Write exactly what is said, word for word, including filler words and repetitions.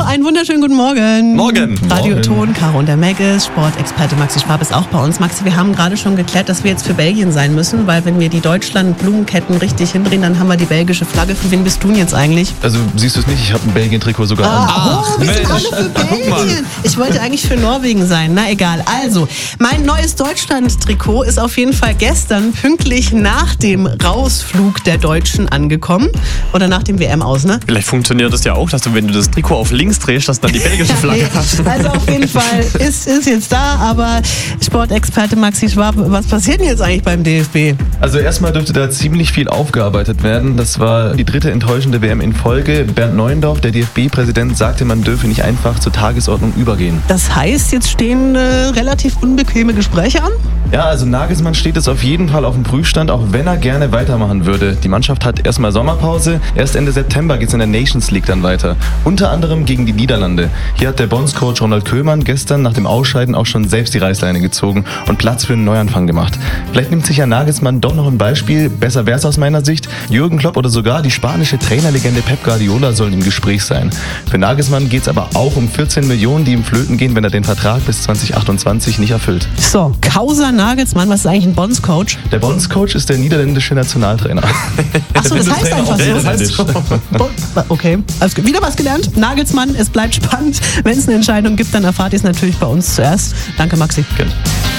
einen wunderschönen guten Morgen. Morgen. Radio Morgen. Ton, Caro und der Meggis, Sportexperte Maxi Schwab ist auch bei uns. Maxi, wir haben gerade schon geklärt, dass wir jetzt für Belgien sein müssen, weil wenn wir die Deutschland-Blumenketten richtig hindrehen, dann haben wir die belgische Flagge. Für wen bist du denn jetzt eigentlich? Also siehst du es nicht, ich habe ein Belgien-Trikot sogar an. Ah, oh, wir sind alle für Belgien. Ich wollte eigentlich für Norwegen sein, na egal. Also, mein neues Deutschland-Trikot ist auf jeden Fall gestern pünktlich nach dem Rausflug der Deutschen angekommen. Oder nach dem W M aus, ne? Vielleicht funktioniert das ja auch, dass du, wenn du das Trikot auf links drehst, dass dann die belgische Flagge hast. Also auf jeden Fall ist, ist jetzt da, aber Sportexperte Maxi Schwab, was passiert denn jetzt eigentlich beim D F B? Also erstmal dürfte da ziemlich viel aufgearbeitet werden. Das war die dritte enttäuschende W M in Folge. Bernd Neuendorf, der D F B-Präsident, sagte, man dürfe nicht einfach zur Tagesordnung übergehen. Das heißt, jetzt stehen äh, relativ unbequeme Gespräche an? Ja, also Nagelsmann steht es auf jeden Fall auf dem Prüfstand, auch wenn er gerne weitermachen würde. Die Mannschaft hat erstmal Sommerpause. Erst Ende September geht es in der Nations League dann weiter. Unter anderem gegen die Niederlande. Hier hat der Bondscoach Ronald Koeman gestern nach dem Ausscheiden auch schon selbst die Reißleine gezogen und Platz für einen Neuanfang gemacht. Vielleicht nimmt sich ja Nagelsmann doch noch ein Beispiel. Besser wär's aus meiner Sicht. Jürgen Klopp oder sogar die spanische Trainerlegende Pep Guardiola sollen im Gespräch sein. Für Nagelsmann geht es aber auch um vierzehn Millionen, die ihm flöten gehen, wenn er den Vertrag bis zwanzig achtundzwanzig nicht erfüllt. So, Causa Nagelsmann, was ist eigentlich ein Bondscoach? Der Bondscoach ist der niederländische Nationaltrainer. Achso, das heißt einfach Nee, so. das heißt so. Okay, also wieder was gelernt. Nagelsmann, es bleibt spannend. Wenn es eine Entscheidung gibt, dann erfahrt ihr es natürlich bei uns zuerst. Danke, Maxi. Gerne.